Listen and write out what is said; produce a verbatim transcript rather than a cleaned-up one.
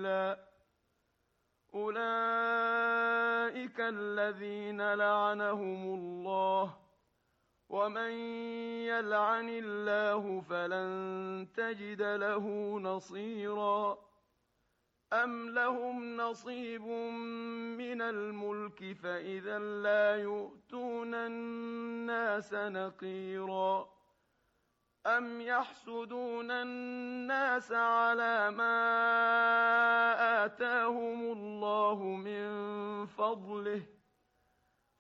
سبيلا أولئك الذين لعنهم الله ومن يلعن الله فلن تجد له نصيرا أم لهم نصيب من الملك فإذا لا يؤتون الناس نقيرا أم يحسدون الناس على ما آتاهم الله من فضله